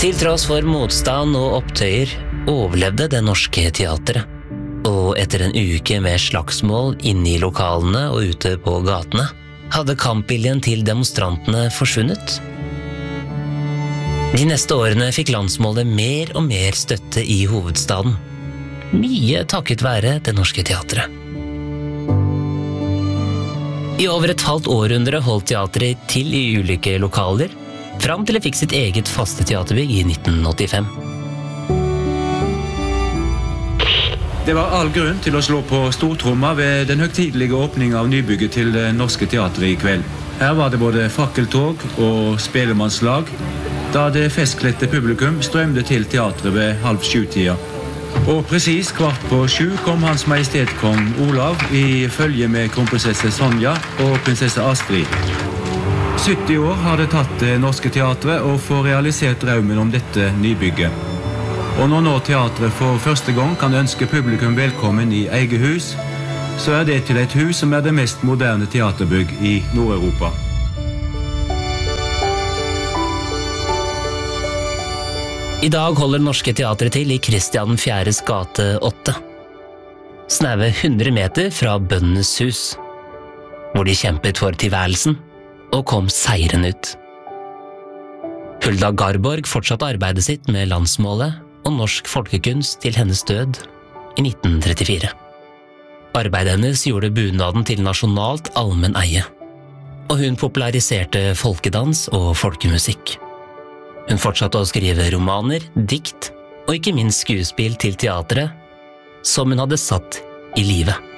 Til tross for motstand og opptøyer overlevde det norske teatret, og etter en uke med slagsmål inne i lokalene og ute på gatene, hadde kampviljen til demonstrantene forsvunnet. De neste årene fikk landsmålet mer og mer støtte i hovedstaden, mye takket være det norske teatret. I over et halvt århundre holdt teatret til i ulike lokaler, fram til det fikk sitt eget faste teaterbygg i 1985. Det var all grunn til å slå på stortromma ved den høgtidelige åpningen av nybygget til det norske teatret i kveld. Her var det både fakkeltog og spelemannslag, da det festkledte publikum strømde til teatret ved 6:30. Og presis 7:15 kom Hans Majestet Kong Olav i følge med kronprinsesse Sonja og prinsesse Astrid. 70 år har det tatt det norske teatret å få realisert drømmen om dette nybygget. Og når nå teatret for første gang kan ønske publikum velkommen i eget hus, så er det til et hus som er det mest moderne teaterbygg i Nord-Europa. I dag holder Norske Teatret til i Kristian 4. gate 8. Snaue 100 meter fra Bøndenes hus, hvor de kjempet for tilværelsen og kom seirende ut. Hulda Garborg fortsatte arbeidet sitt med landsmålet og norsk folkekunst til hennes død i 1934. Arbeidet hennes gjorde bunaden til nasjonalt allmenn eie, og hun populariserte folkedans og folkemusikk. Hun fortsatte å skrive romaner, dikt og ikke minst skuespill til teatret, som hun hadde satt i livet.